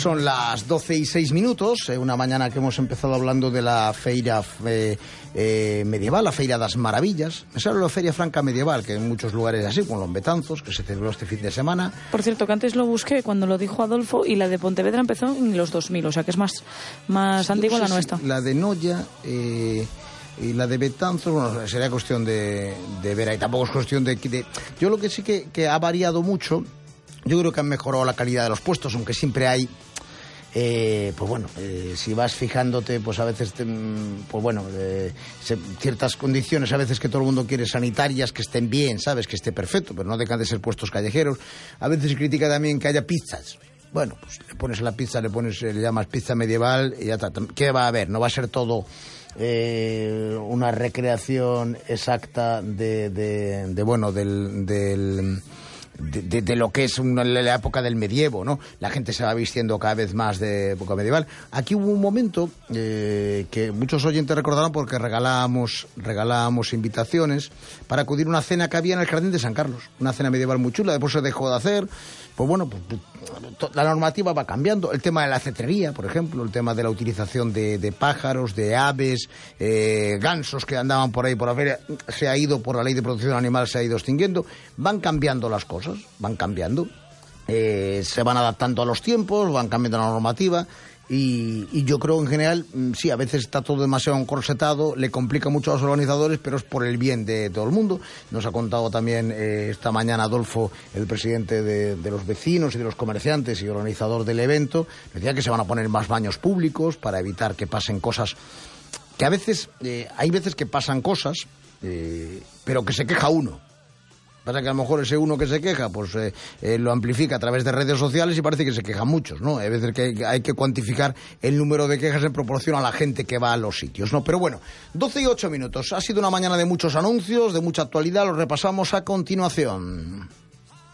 Son las 12:06, una mañana que hemos empezado hablando de la feira medieval, la Feira das Maravillas. Me sale la Feria Franca Medieval, que en muchos lugares así, con los Betanzos, que se celebró este fin de semana. Por cierto, que antes lo busqué cuando lo dijo Adolfo, y la de Pontevedra empezó en los 2000, o sea que es más antigua la nuestra. La de Noya y la de Betanzos, bueno, sería cuestión de ver ahí. Tampoco es cuestión de... Yo lo que sí que ha variado mucho, yo creo que han mejorado la calidad de los puestos, aunque siempre hay... pues bueno, si vas fijándote, pues a veces, ciertas condiciones a veces que todo el mundo quiere sanitarias, que estén bien, ¿sabes? Que esté perfecto, pero no dejan de ser puestos callejeros. A veces se critica también que haya pizzas. Bueno, pues le pones a la pizza, le llamas pizza medieval y ya está. ¿Qué va a haber? No va a ser todo una recreación exacta de lo que es la época del medievo, ¿no? La gente se va vistiendo cada vez más de época medieval. Aquí hubo un momento que muchos oyentes recordarán porque regalábamos invitaciones para acudir a una cena que había en el Jardín de San Carlos, una cena medieval muy chula. Después se dejó de hacer. Pues bueno, la normativa va cambiando. El tema de la cetrería, por ejemplo, el tema de la utilización de pájaros, de aves, gansos que andaban por ahí por la feria, se ha ido, por la ley de protección animal, se ha ido extinguiendo. Van cambiando las cosas, van cambiando. Se van adaptando a los tiempos, van cambiando la normativa. Y yo creo en general, sí, a veces está todo demasiado encorsetado, le complica mucho a los organizadores, pero es por el bien de todo el mundo. Nos ha contado también esta mañana Adolfo, el presidente de los vecinos y de los comerciantes y organizador del evento, decía que se van a poner más baños públicos para evitar que pasen cosas, que a veces, hay veces que pasan cosas, pero que se queja uno. Pasa que a lo mejor ese uno que se queja, pues lo amplifica a través de redes sociales y parece que se quejan muchos, ¿no? Hay veces que hay que cuantificar el número de quejas en proporción a la gente que va a los sitios, ¿no? Pero bueno, 12:08. Ha sido una mañana de muchos anuncios, de mucha actualidad, los repasamos a continuación.